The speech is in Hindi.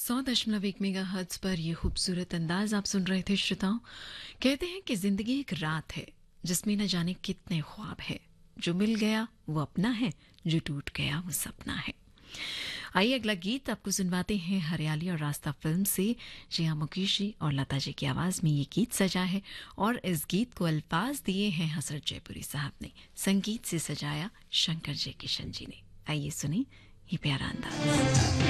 100.1 पर ये खूबसूरत अंदाज आप सुन रहे थे श्रोताओं। कहते हैं कि जिंदगी एक रात है जिसमें न जाने कितने ख्वाब है। जो मिल गया वो अपना है, जो टूट गया वो सपना है। आइए अगला गीत आपको सुनवाते हैं हरियाली और रास्ता फिल्म से। जिया मुकेश जी और लता जी की आवाज में ये गीत सजा है और इस गीत को अल्फाज दिए हैं हसरत जयपुरी साहब ने, संगीत से सजाया शंकर जय किशन जी ने। आइए सुने ये प्यारा अंदाज।